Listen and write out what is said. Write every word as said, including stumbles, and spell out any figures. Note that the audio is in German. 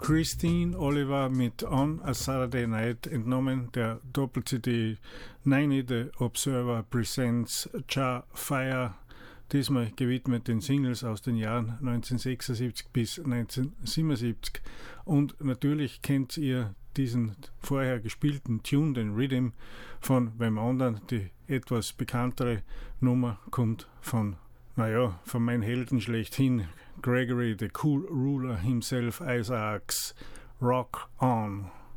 Christine Oliver mit On a Saturday Night entnommen, der Doppel-C D Nine, The Observer Presents Jar Fire, diesmal gewidmet den Singles aus den Jahren neunzehnhundertsechsundsiebzig bis neunzehnhundertsiebenundsiebzig. Und natürlich kennt ihr diesen vorher gespielten Tune, den Rhythm, von wem anderen. Die etwas bekanntere Nummer kommt von, naja, von meinen Helden schlechthin, Gregory, the Cool Ruler himself, Isaacs, Rock On.